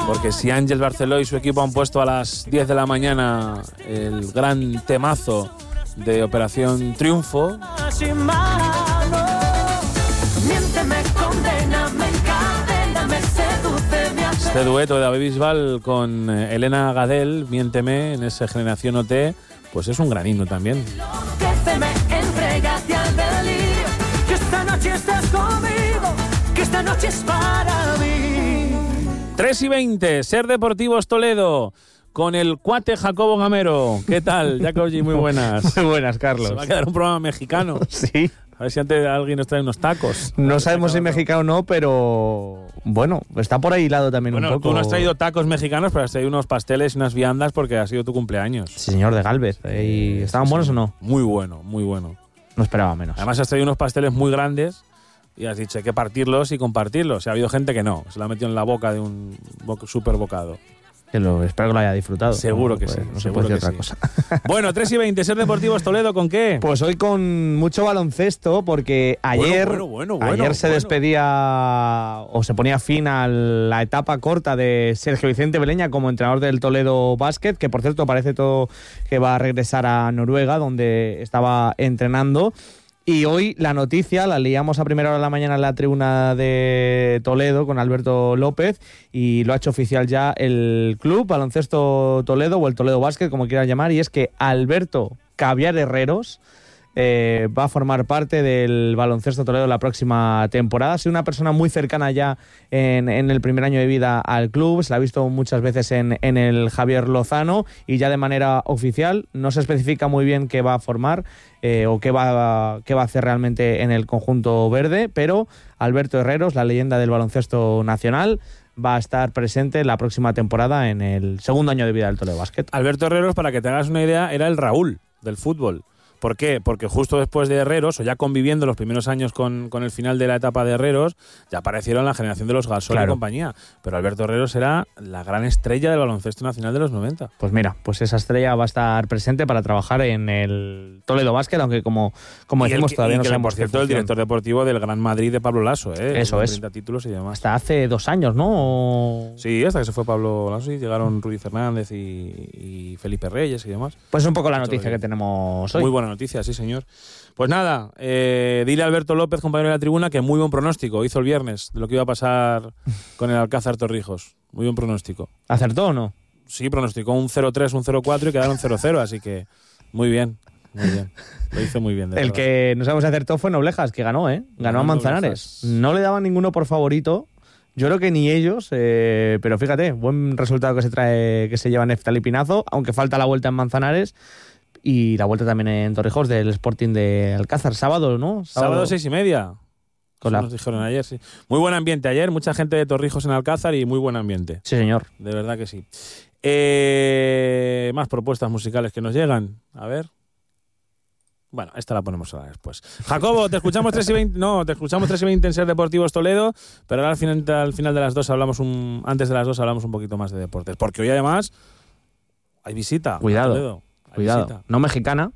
Porque si Ángel Barceló y su equipo han puesto a las 10 de la mañana el gran temazo de Operación Triunfo, este dueto de David Bisbal con Elena Gadel, Miénteme, en esa Generación OT, pues es un gran himno también. 3:20, Ser Deportivos Toledo, con el cuate Jacobo Gamero. ¿Qué tal, Jacobi? Muy buenas. Muy buenas, Carlos. Se va a quedar un programa mexicano. Sí. A ver si antes alguien nos trae unos tacos. No sabemos si mexicano o no, pero bueno, está por ahí hilado también un poco. Tú no has traído tacos mexicanos, pero has traído unos pasteles y unas viandas porque ha sido tu cumpleaños. Sí, señor, de Galvez. ¿Y estaban buenos o no? Muy bueno, muy bueno. No esperaba menos. Además has traído unos pasteles muy grandes y has dicho hay que partirlos y compartirlos. Y ha habido gente que no, se lo ha metido en la boca de un super bocado. Espero que lo haya disfrutado. Seguro que sí. No se puede decir otra cosa. Bueno, 3:20, Ser Deportivos Toledo, ¿con qué? Pues hoy con mucho baloncesto, porque ayer se despedía o se ponía fin a la etapa corta de Sergio Vicente Beleña como entrenador del Toledo Basket, que por cierto parece todo que va a regresar a Noruega, donde estaba entrenando. Y hoy la noticia la leíamos a primera hora de la mañana en la tribuna de Toledo con Alberto López, y lo ha hecho oficial ya el Club Baloncesto Toledo, o el Toledo Basket, como quieran llamar, y es que Alberto Caviar Herreros va a formar parte del Baloncesto Toledo la próxima temporada. Ha sido una persona muy cercana ya en el primer año de vida al club, se la ha visto muchas veces en el Javier Lozano, y ya de manera oficial no se especifica muy bien qué va a formar o qué va a hacer realmente en el conjunto verde, pero Alberto Herreros, la leyenda del baloncesto nacional, va a estar presente la próxima temporada en el segundo año de vida del Toledo Basket. Alberto Herreros, para que te hagas una idea, era el Raúl del fútbol. ¿Por qué? Porque justo después de Herreros, o ya conviviendo los primeros años con el final de la etapa de Herreros, ya aparecieron la generación de los Gasol y compañía. Pero Alberto Herreros era la gran estrella del baloncesto nacional de los 90. Pues mira, pues esa estrella va a estar presente para trabajar en el Toledo Basket, aunque como decimos todavía no sabemos. Por cierto, el director deportivo del Gran Madrid de Pablo Lasso, Eso es. 30 títulos y demás. Hasta hace 2 años, ¿no? Sí, hasta que se fue Pablo Lasso y llegaron Rudy Fernández y Felipe Reyes y demás. Pues es un poco la noticia que tenemos hoy. Muy buena noticia, sí, señor. Pues nada, dile a Alberto López, compañero de la tribuna, que muy buen pronóstico hizo el viernes de lo que iba a pasar con el Alcázar Torrijos. Muy buen pronóstico. ¿Acertó o no? Sí, pronosticó un 0-3, un 0-4 y quedaron 0-0, así que muy bien, muy bien. Lo hizo muy bien. El que no sabemos si acertó fue Noblejas, que ganó, Ganó a Manzanares. No le daban ninguno por favorito. Yo creo que ni ellos, pero fíjate, buen resultado que se lleva Neftali Pinazo, aunque falta la vuelta en Manzanares. Y la vuelta también en Torrijos del Sporting de Alcázar, sábado, ¿no? Sábado 6:30. Nos dijeron ayer, sí. Muy buen ambiente ayer, mucha gente de Torrijos en Alcázar y muy buen ambiente. Sí, señor. De verdad que sí. Más propuestas musicales que nos llegan. A ver. Bueno, esta la ponemos ahora después. Jacobo, te escuchamos 3:20. No, te escuchamos 3:20 en Ser Deportivos Toledo, pero ahora al final de las 2 antes de las 2 hablamos un poquito más de deportes. Porque hoy además hay visita. Cuidado. A Toledo. Cuidado, visita. No mexicana.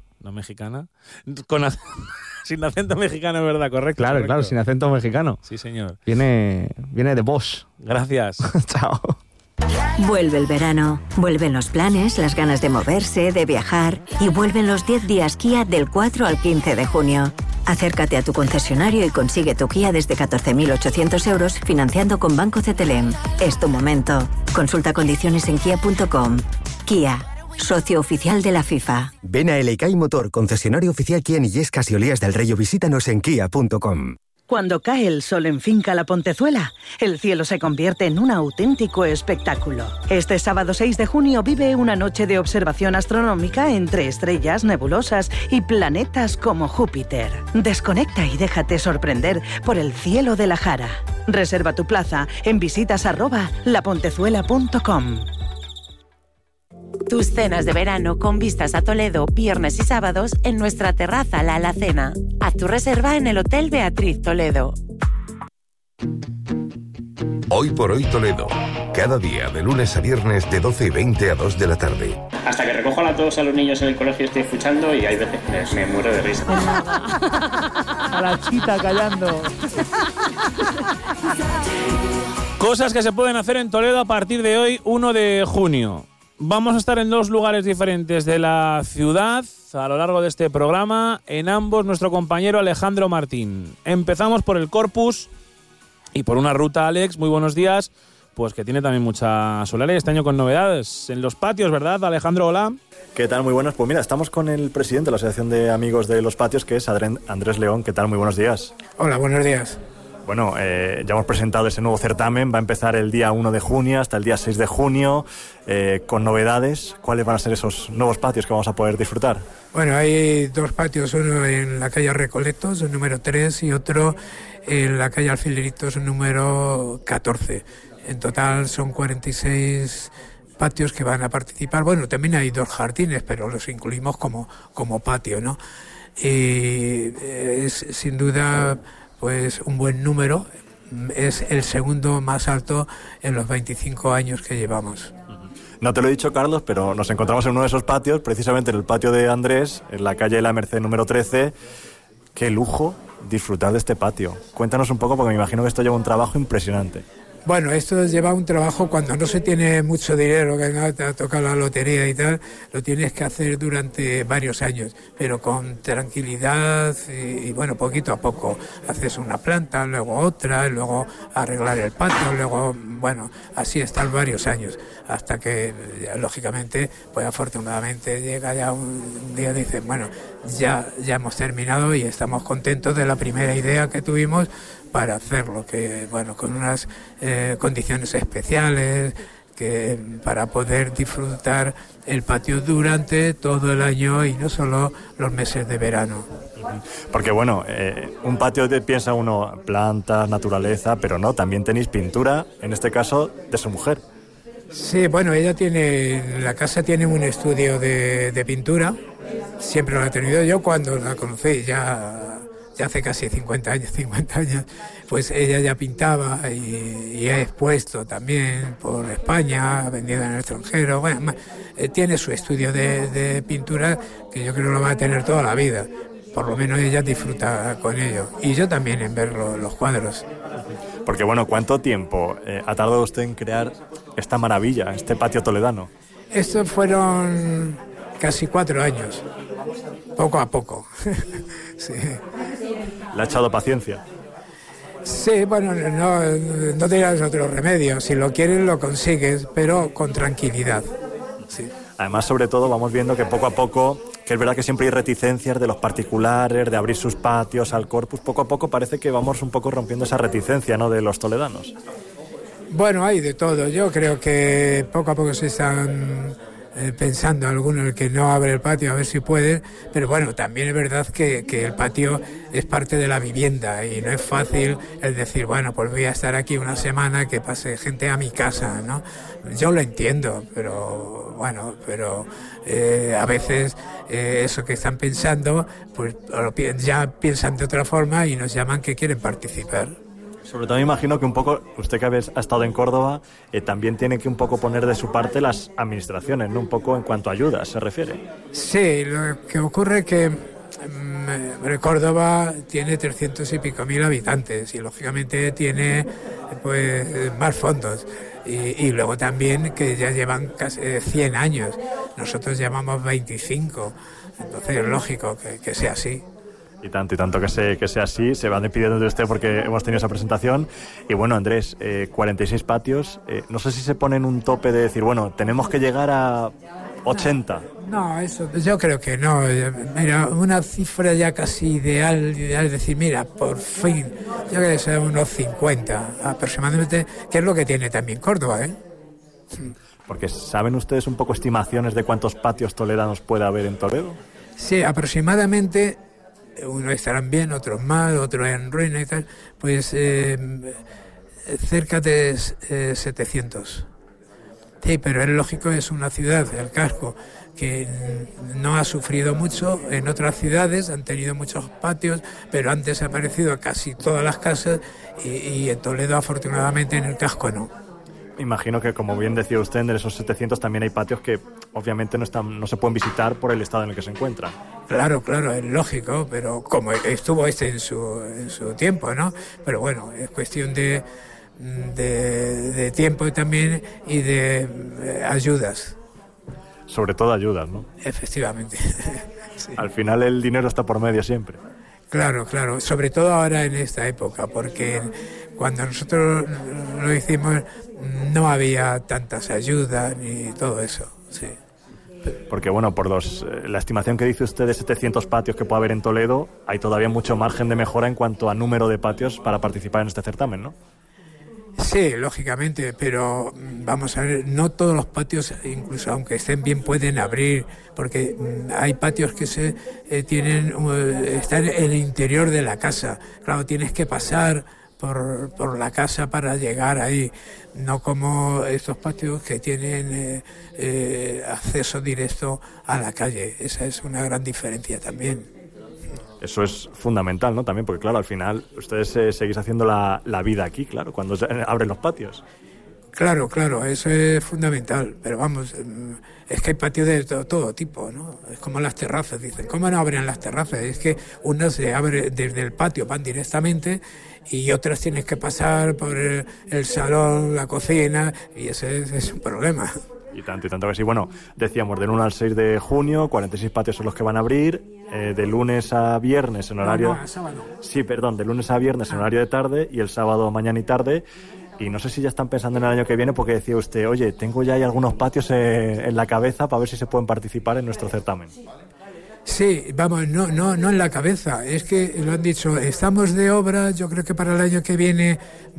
Sin acento mexicano, es verdad, correcto. Claro, correcto. claro, sin acento mexicano. Sí, señor. Viene de Bosch. Gracias. Chao. Vuelve el verano, vuelven los planes, las ganas de moverse, de viajar, y vuelven los 10 días Kia del 4 al 15 de junio. Acércate a tu concesionario y consigue tu Kia desde 14.800 euros financiando con Banco CTLM. Es tu momento. Consulta condiciones en kia.com. Kia, socio oficial de la FIFA. Ven a Eleikay Motor, concesionario oficial Kia en Illescas y Olías del Rey, o visítanos en kia.com. Cuando cae el sol en Finca La Pontezuela, el cielo se convierte en un auténtico espectáculo. Este sábado 6 de junio vive una noche de observación astronómica entre estrellas, nebulosas y planetas como Júpiter. Desconecta y déjate sorprender por el cielo de la Jara. Reserva tu plaza en visitas@lapontezuela.com. Tus cenas de verano con vistas a Toledo, viernes y sábados en nuestra terraza La Alacena. Haz tu reserva en el Hotel Beatriz Toledo. Hoy por hoy Toledo. Cada día, de lunes a viernes, de 12:20 a 2 de la tarde. Hasta que recojo a todos a los niños en el colegio estoy escuchando y hay veces que me muero de risa. A la chita callando. Cosas que se pueden hacer en Toledo a partir de hoy, 1 de junio. Vamos a estar en 2 lugares diferentes de la ciudad a lo largo de este programa. En ambos, nuestro compañero Alejandro Martín. Empezamos por el Corpus y por una ruta, Alex, muy buenos días, pues que tiene también mucha solaria este año con novedades en los patios, ¿verdad, Alejandro? Hola. ¿Qué tal? Muy buenas. Pues mira, estamos con el presidente de la Asociación de Amigos de los Patios, que es Andrés León. ¿Qué tal? Muy buenos días. Hola, buenos días. Bueno, ya hemos presentado ese nuevo certamen. Va a empezar el día 1 de junio hasta el día 6 de junio con novedades. ¿Cuáles van a ser esos nuevos patios que vamos a poder disfrutar? Bueno, hay 2 patios, uno en la calle Recoletos, el número 3, y otro en la calle Alfileritos, el número 14. En total son 46 patios que van a participar. Bueno, también hay 2 jardines, pero los incluimos como patio, ¿no? Y es sin duda pues un buen número. Es el segundo más alto en los 25 años que llevamos. No te lo he dicho, Carlos, pero nos encontramos en uno de esos patios, precisamente en el patio de Andrés, en la calle de la Merced número 13. Qué lujo disfrutar de este patio. Cuéntanos un poco, porque me imagino que esto lleva un trabajo impresionante. Bueno, esto lleva un trabajo cuando no se tiene mucho dinero, que no te ha tocado la lotería y tal, lo tienes que hacer durante varios años, pero con tranquilidad y bueno, poquito a poco. Haces una planta, luego otra, luego arreglar el patio, luego, bueno, así están varios años, hasta que, lógicamente, pues afortunadamente llega ya un día y dicen, bueno, ya hemos terminado y estamos contentos de la primera idea que tuvimos para hacerlo, que bueno, con unas condiciones especiales, que para poder disfrutar el patio durante todo el año y no solo los meses de verano. Porque bueno, un patio piensa uno plantas, naturaleza, pero no, también tenéis pintura, en este caso de su mujer. Sí, bueno, la casa tiene un estudio de pintura, siempre lo he tenido. Yo cuando la conocí ya hace casi 50 años, pues ella ya pintaba y ha expuesto también por España, ha vendido en el extranjero. Bueno, tiene su estudio de pintura que yo creo que lo va a tener toda la vida. Por lo menos ella disfruta con ello. Y yo también en ver los cuadros. Porque bueno, ¿cuánto tiempo ha tardado usted en crear esta maravilla, este patio toledano? Estos fueron casi 4 años, poco a poco. Sí. ¿Le ha echado paciencia? Sí, bueno, no tienes otro remedio. Si lo quieres, lo consigues, pero con tranquilidad. Sí. Además, sobre todo, vamos viendo que poco a poco, que es verdad que siempre hay reticencias de los particulares, de abrir sus patios al Corpus. Poco a poco parece que vamos un poco rompiendo esa reticencia, ¿no?, de los toledanos. Bueno, hay de todo. Yo creo que poco a poco se están pensando algunos el que no abre el patio a ver si puede, pero bueno, también es verdad que el patio es parte de la vivienda y no es fácil el decir, bueno, pues voy a estar aquí una semana, que pase gente a mi casa, ¿no? Yo lo entiendo, pero bueno, a veces eso que están pensando, pues ya piensan de otra forma y nos llaman que quieren participar. Sobre todo me imagino que un poco, usted que ha estado en Córdoba, también tiene que un poco poner de su parte las administraciones, ¿no? Un poco en cuanto a ayudas se refiere. Sí, lo que ocurre es que Córdoba tiene 300 y pico mil habitantes y lógicamente tiene pues más fondos. Y luego también que ya llevan casi 100 años, nosotros llevamos 25, entonces es lógico que sea así. Y tanto que sea así, se van despidiendo de usted porque hemos tenido esa presentación. Y bueno, Andrés, 46 patios, no sé si se ponen un tope de decir, bueno, tenemos que llegar a 80. No, eso yo creo que no. Mira, una cifra ya casi ideal es decir, mira, por fin, yo creo que son unos 50 aproximadamente, que es lo que tiene también Córdoba, ¿eh? Porque ¿saben ustedes un poco estimaciones de cuántos patios toledanos puede haber en Toledo? Sí, aproximadamente. Unos estarán bien, otros mal, otros en ruina y tal, pues cerca de 700. Sí, pero es lógico, es una ciudad, el casco, que no ha sufrido mucho. En otras ciudades han tenido muchos patios, pero antes ha aparecido casi todas las casas y en Toledo, afortunadamente, en el casco no. Imagino que, como bien decía usted, en esos 700 también hay patios que obviamente no se pueden visitar por el estado en el que se encuentran. Claro, es lógico, pero como estuvo en su tiempo, ¿no? Pero bueno, es cuestión de de tiempo también y de ayudas. Sobre todo ayudas, ¿no? Efectivamente. Sí. Al final el dinero está por medio siempre. Claro, sobre todo ahora en esta época, porque cuando nosotros lo hicimos no había tantas ayudas ni todo eso, sí. Porque bueno, por la estimación que dice usted de 700 patios que puede haber en Toledo, hay todavía mucho margen de mejora en cuanto a número de patios para participar en este certamen, ¿no? Sí, lógicamente, pero vamos a ver, no todos los patios, incluso aunque estén bien, pueden abrir, porque hay patios que están en el interior de la casa. Claro, tienes que pasar por la casa para llegar ahí, no como estos patios que tienen acceso directo a la calle. Esa es una gran diferencia también. Eso es fundamental, ¿no? También porque, claro, al final ustedes seguís haciendo la vida aquí, claro, cuando se abren los patios. Claro, eso es fundamental, pero vamos, es que hay patios de todo tipo, ¿no? Es como las terrazas, dicen, ¿cómo no abren las terrazas? Es que unas se abren desde el patio, van directamente, y otras tienes que pasar por el salón, la cocina, y ese es un problema. Y tanto que sí. Bueno, decíamos, del 1 al 6 de junio, 46 patios son los que van a abrir, de lunes a viernes en horario... No, sábado. Sí, perdón, de lunes a viernes en horario de tarde y el sábado mañana y tarde. Y no sé si ya están pensando en el año que viene, porque decía usted, oye, tengo ya ahí algunos patios en la cabeza para ver si se pueden participar en nuestro certamen. Sí, vamos, no en la cabeza, es que lo han dicho, estamos de obra, yo creo que para el año que viene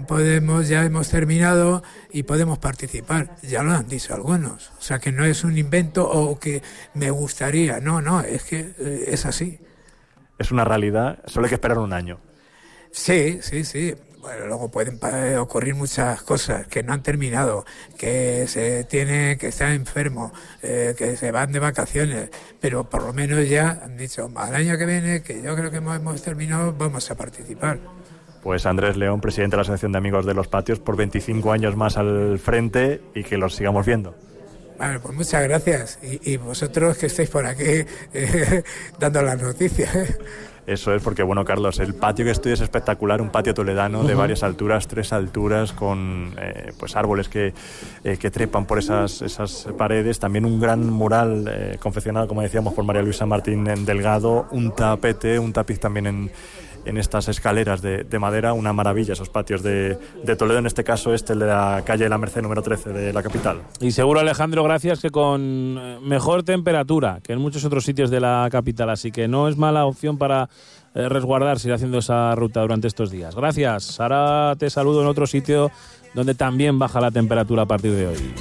ya hemos terminado y podemos participar, ya lo han dicho algunos, o sea que no es un invento o que me gustaría, no, es que es así. Es una realidad, solo hay que esperar un año. Sí. Bueno, luego pueden ocurrir muchas cosas que no han terminado, que está enfermo, que se van de vacaciones, pero por lo menos ya han dicho, al año que viene, que yo creo que hemos terminado, vamos a participar. Pues Andrés León, presidente de la Asociación de Amigos de los Patios, por 25 años más al frente y que los sigamos viendo. Bueno, pues muchas gracias. Y vosotros que estáis por aquí dando las noticias. Eso es porque, bueno, Carlos, el patio que estoy es espectacular, un patio toledano de varias alturas, 3 alturas, con pues árboles que trepan por esas paredes, también un gran mural confeccionado, como decíamos, por María Luisa Martín Delgado, un tapiz también en estas escaleras de madera, una maravilla esos patios de Toledo, en este caso el de la calle de la Merced número 13 de la capital. Y seguro, Alejandro, gracias, que con mejor temperatura que en muchos otros sitios de la capital, así que no es mala opción para resguardarse ir haciendo esa ruta durante estos días. Gracias. Ahora te saludo en otro sitio donde también baja la temperatura a partir de hoy.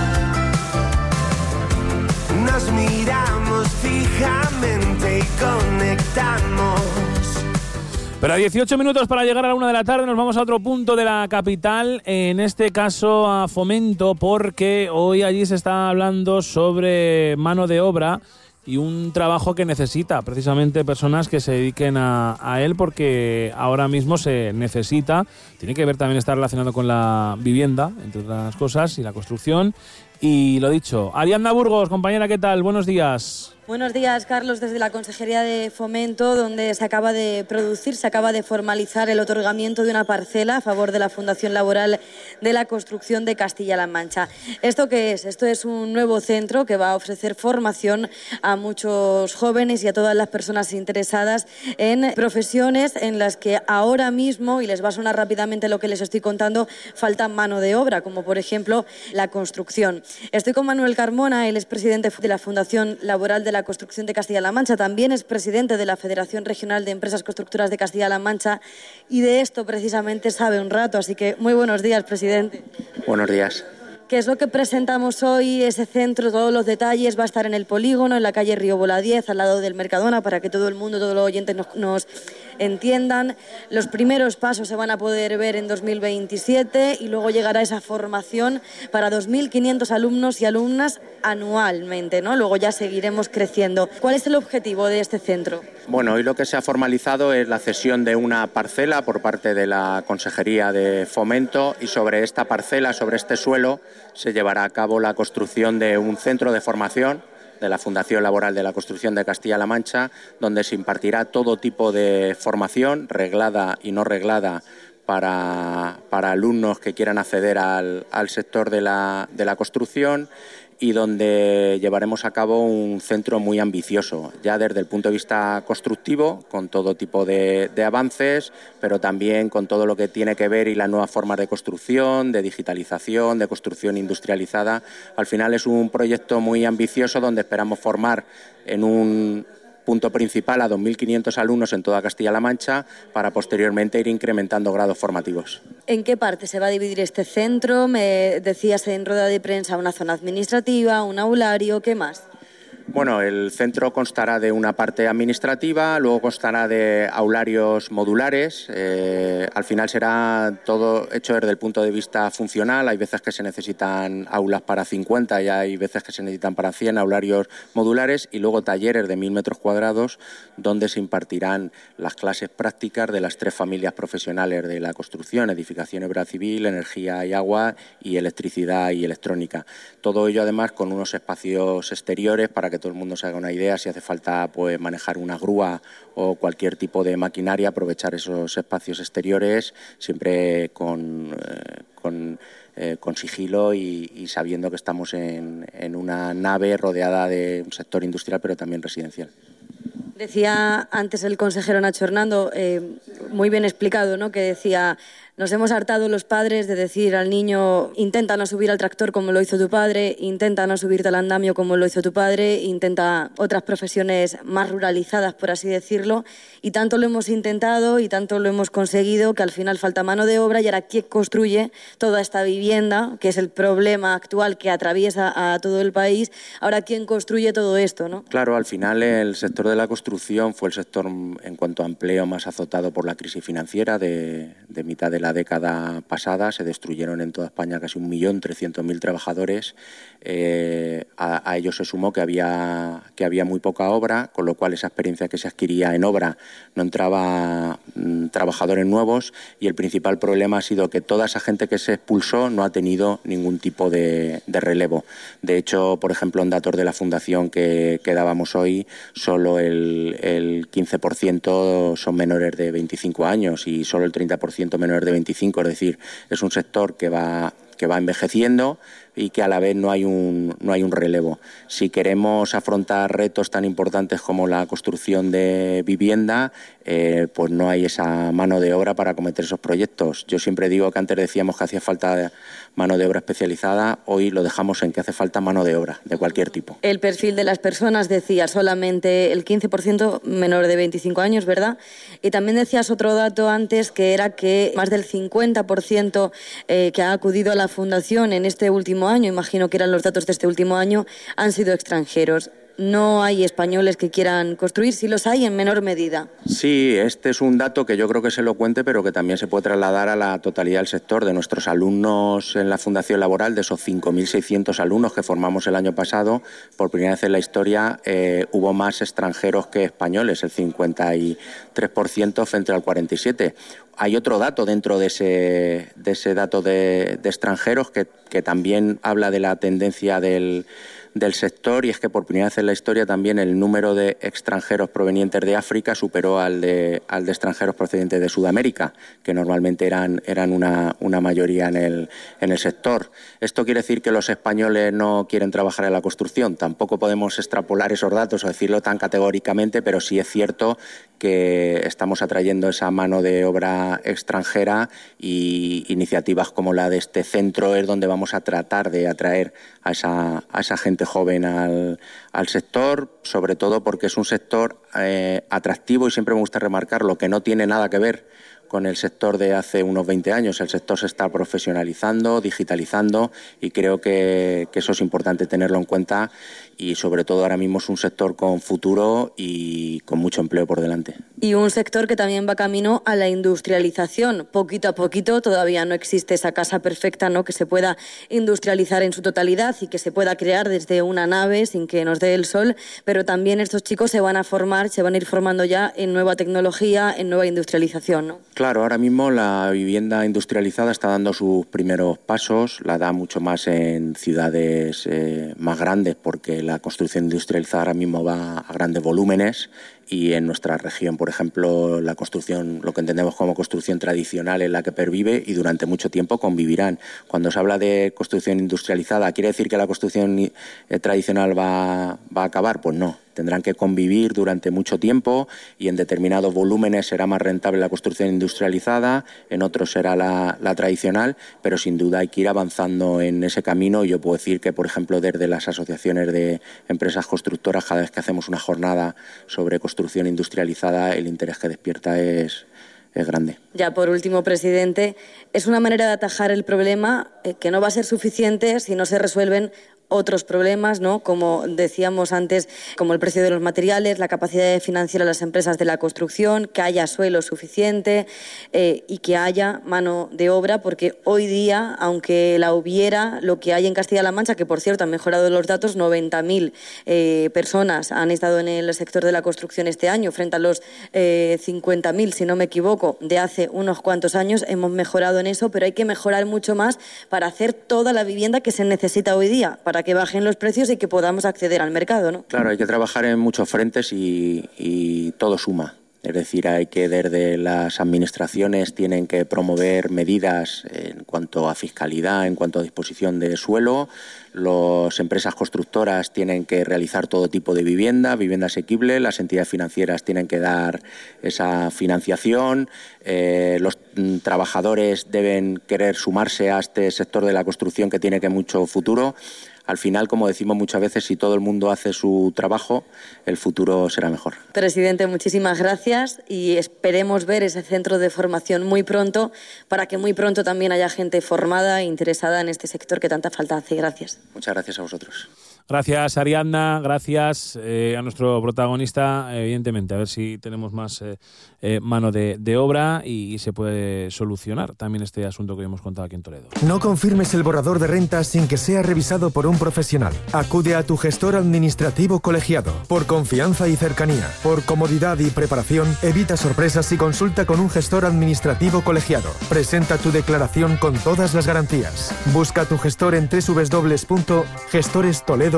Nos miramos fijamente y conectamos. Pero a 18 minutos para llegar a la 1 de la tarde nos vamos a otro punto de la capital, en este caso a Fomento, porque hoy allí se está hablando sobre mano de obra y un trabajo que necesita precisamente personas que se dediquen a él, porque ahora mismo se necesita, tiene que ver también, está relacionado con la vivienda, entre otras cosas, y la construcción. Y lo dicho, Ariadna Burgos, compañera, ¿qué tal? Buenos días. Buenos días, Carlos, desde la Consejería de Fomento, donde se acaba de formalizar el otorgamiento de una parcela a favor de la Fundación Laboral de la Construcción de Castilla-La Mancha. ¿Esto qué es? Esto es un nuevo centro que va a ofrecer formación a muchos jóvenes y a todas las personas interesadas en profesiones en las que ahora mismo, y les va a sonar rápidamente lo que les estoy contando, falta mano de obra, como por ejemplo la construcción. Estoy con Manuel Carmona, él es presidente de la Fundación Laboral de la Construcción de Castilla-La Mancha, también es presidente de la Federación Regional de Empresas Constructoras de Castilla-La Mancha, y de esto precisamente sabe un rato, así que muy buenos días, presidente. Buenos días. ¿Qué es lo que presentamos hoy? Ese centro, todos los detalles, va a estar en el polígono, en la calle Riobola 10, al lado del Mercadona, para que todo el mundo, todos los oyentes nos entiendan. Los primeros pasos se van a poder ver en 2027 y luego llegará esa formación para 2.500 alumnos y alumnas anualmente, ¿no? Luego ya seguiremos creciendo. ¿Cuál es el objetivo de este centro? Bueno, hoy lo que se ha formalizado es la cesión de una parcela por parte de la Consejería de Fomento, y sobre esta parcela, sobre este suelo, se llevará a cabo la construcción de un centro de formación de la Fundación Laboral de la Construcción de Castilla-La Mancha, donde se impartirá todo tipo de formación, reglada y no reglada, para alumnos que quieran acceder al sector de la construcción, y donde llevaremos a cabo un centro muy ambicioso, ya desde el punto de vista constructivo, con todo tipo de avances, pero también con todo lo que tiene que ver y las nuevas formas de construcción, de digitalización, de construcción industrializada. Al final es un proyecto muy ambicioso donde esperamos formar en un punto principal a 2.500 alumnos en toda Castilla-La Mancha para posteriormente ir incrementando grados formativos. ¿En qué parte se va a dividir este centro? Me decías en rueda de prensa una zona administrativa, un aulario, ¿qué más? Bueno, el centro constará de una parte administrativa, luego constará de aularios modulares. Al final será todo hecho desde el punto de vista funcional. Hay veces que se necesitan aulas para 50 y hay veces que se necesitan para 100 aularios modulares, y luego talleres de 1.000 metros cuadrados donde se impartirán las clases prácticas de las 3 familias profesionales de la construcción: edificación, obra civil, energía y agua, y electricidad y electrónica. Todo ello además con unos espacios exteriores para que todo el mundo se haga una idea. Si hace falta pues manejar una grúa o cualquier tipo de maquinaria, aprovechar esos espacios exteriores, siempre con sigilo y sabiendo que estamos en una nave rodeada de un sector industrial pero también residencial. Decía antes el consejero Nacho Hernando, muy bien explicado, ¿no?, que decía: nos hemos hartado los padres de decir al niño, intenta no subir al tractor como lo hizo tu padre, intenta no subirte al andamio como lo hizo tu padre, intenta otras profesiones más ruralizadas, por así decirlo, y tanto lo hemos intentado y tanto lo hemos conseguido que al final falta mano de obra. Y ahora, ¿quién construye toda esta vivienda, que es el problema actual que atraviesa a todo el país? Ahora, ¿quién construye todo esto, no? Claro, al final el sector de la construcción fue el sector en cuanto a empleo más azotado por la crisis financiera de mitad de la década pasada. Se destruyeron en toda España casi 1.300.000 trabajadores. A ello se sumó que había muy poca obra, con lo cual esa experiencia que se adquiría en obra no entraba trabajadores nuevos, y el principal problema ha sido que toda esa gente que se expulsó no ha tenido ningún tipo de relevo. De hecho, por ejemplo, en datos de la Fundación que dábamos hoy, solo el 15% son menores de 25 años y solo el 30% menores de 25, es decir, es un sector que va envejeciendo y que a la vez no hay un relevo. Si queremos afrontar retos tan importantes como la construcción de vivienda, pues no hay esa mano de obra para acometer esos proyectos. Yo siempre digo que antes decíamos que hacía falta mano de obra especializada, hoy lo dejamos en que hace falta mano de obra de cualquier tipo. El perfil de las personas, decía, solamente el 15% menor de 25 años, ¿verdad? Y también decías otro dato antes, que era que más del 50% que ha acudido a la Fundación en este último año, imagino que eran los datos de este último año, han sido extranjeros. No hay españoles que quieran construir, sí los hay en menor medida. Sí, este es un dato que yo creo que es elocuente, pero que también se puede trasladar a la totalidad del sector. De nuestros alumnos en la Fundación Laboral, de esos 5.600 alumnos que formamos el año pasado, por primera vez en la historia hubo más extranjeros que españoles, el 53% frente al 47%. Hay otro dato dentro de ese dato de extranjeros que también habla de la tendencia del sector, y es que por primera vez en la historia también el número de extranjeros provenientes de África superó al de extranjeros procedentes de Sudamérica, que normalmente eran una mayoría en el sector. ¿Esto quiere decir que los españoles no quieren trabajar en la construcción? Tampoco podemos extrapolar esos datos o decirlo tan categóricamente, pero sí es cierto que estamos atrayendo esa mano de obra extranjera, y iniciativas como la de este centro es donde vamos a tratar de atraer a esa gente joven al sector, sobre todo porque es un sector atractivo, y siempre me gusta remarcarlo, que no tiene nada que ver con el sector de hace unos 20 años. El sector se está profesionalizando, digitalizando, y creo que eso es importante tenerlo en cuenta, y sobre todo ahora mismo es un sector con futuro y con mucho empleo por delante. Y un sector que también va camino a la industrialización. Poquito a poquito, todavía no existe esa casa perfecta, ¿no?, que se pueda industrializar en su totalidad y que se pueda crear desde una nave sin que nos dé el sol, pero también estos chicos se van a formar, se van a ir formando ya en nueva tecnología, en nueva industrialización, ¿no? Claro, ahora mismo la vivienda industrializada está dando sus primeros pasos, la da mucho más en ciudades más grandes porque la construcción industrializada ahora mismo va a grandes volúmenes y en nuestra región, por ejemplo, la construcción, lo que entendemos como construcción tradicional es la que pervive y durante mucho tiempo convivirán. Cuando se habla de construcción industrializada, ¿quiere decir que la construcción tradicional va a acabar? Pues no. Tendrán que convivir durante mucho tiempo y en determinados volúmenes será más rentable la construcción industrializada, en otros será la tradicional, pero sin duda hay que ir avanzando en ese camino. Yo puedo decir que, por ejemplo, desde las asociaciones de empresas constructoras, cada vez que hacemos una jornada sobre construcción industrializada, el interés que despierta es grande. Ya por último, presidente, es una manera de atajar el problema que no va a ser suficiente si no se resuelven otros problemas, ¿no? Como decíamos antes, como el precio de los materiales, la capacidad financiera de las empresas de la construcción, que haya suelo suficiente y que haya mano de obra, porque hoy día, aunque la hubiera, lo que hay en Castilla-La Mancha, que por cierto han mejorado los datos, 90.000 personas han estado en el sector de la construcción este año, frente a los 50.000, si no me equivoco, de hace unos cuantos años. Hemos mejorado en eso, pero hay que mejorar mucho más para hacer toda la vivienda que se necesita hoy día, para que bajen los precios y que podamos acceder al mercado, ¿no? Claro, hay que trabajar en muchos frentes y todo suma. Es decir, hay que desde las administraciones tienen que promover medidas en cuanto a fiscalidad, en cuanto a disposición de suelo. Las empresas constructoras tienen que realizar todo tipo de vivienda asequible. Las entidades financieras tienen que dar esa financiación. Los trabajadores deben querer sumarse a este sector de la construcción que tiene mucho futuro. Al final, como decimos muchas veces, si todo el mundo hace su trabajo, el futuro será mejor. Presidente, muchísimas gracias y esperemos ver ese centro de formación muy pronto para que muy pronto también haya gente formada e interesada en este sector que tanta falta hace. Gracias. Muchas gracias a vosotros. Gracias, Ariadna. Gracias a nuestro protagonista. Evidentemente, a ver si tenemos más mano de obra y se puede solucionar también este asunto que hemos contado aquí en Toledo. No confirmes el borrador de renta sin que sea revisado por un profesional. Acude a tu gestor administrativo colegiado. Por confianza y cercanía, por comodidad y preparación, evita sorpresas y consulta con un gestor administrativo colegiado. Presenta tu declaración con todas las garantías. Busca a tu gestor en www.gestorestoledo.org.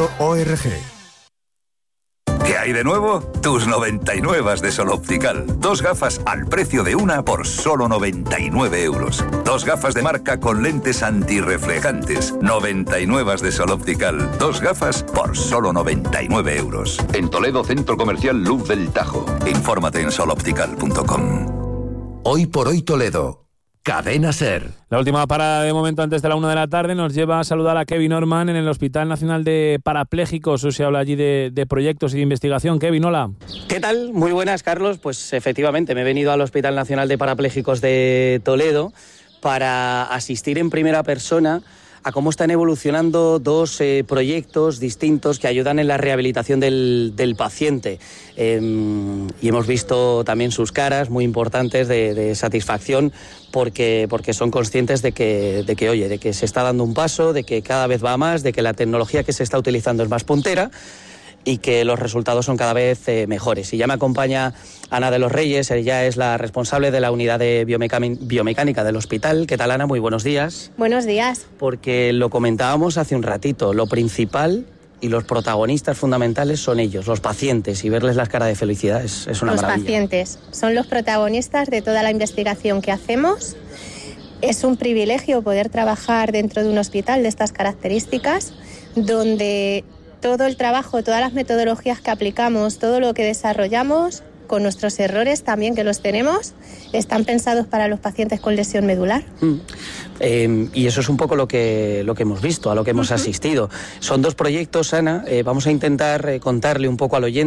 ¿Qué hay de nuevo? Tus 99 de Sol Optical. 2 gafas al precio de una por solo 99 euros. 2 gafas de marca con lentes antirreflejantes. 99 de Sol Optical. 2 gafas por solo 99 euros. En Toledo, Centro Comercial Luz del Tajo. Infórmate en soloptical.com. Hoy por hoy Toledo. Cadena SER. La última parada de momento antes de la 1 de la tarde nos lleva a saludar a Kevin Orman en el Hospital Nacional de Parapléjicos. Se habla allí de proyectos y de investigación. Kevin, hola. ¿Qué tal? Muy buenas, Carlos. Pues efectivamente, me he venido al Hospital Nacional de Parapléjicos de Toledo para asistir en primera persona a cómo están evolucionando 2 proyectos distintos que ayudan en la rehabilitación del paciente. Y hemos visto también sus caras muy importantes de satisfacción porque son conscientes de que se está dando un paso, de que cada vez va más, de que la tecnología que se está utilizando es más puntera y que los resultados son cada vez mejores. Y ya me acompaña Ana de los Reyes, ella es la responsable de la unidad de biomecánica del hospital. ¿Qué tal, Ana? Muy buenos días. Buenos días. Porque lo comentábamos hace un ratito, lo principal y los protagonistas fundamentales son ellos, los pacientes, y verles las caras de felicidad es una maravilla. Los pacientes son los protagonistas de toda la investigación que hacemos. Es un privilegio poder trabajar dentro de un hospital de estas características, donde todo el trabajo, todas las metodologías que aplicamos, todo lo que desarrollamos, con nuestros errores también que los tenemos, están pensados para los pacientes con lesión medular. Y eso es un poco lo que hemos visto, a lo que hemos asistido. Son 2 proyectos, Ana, vamos a intentar contarle un poco al oyente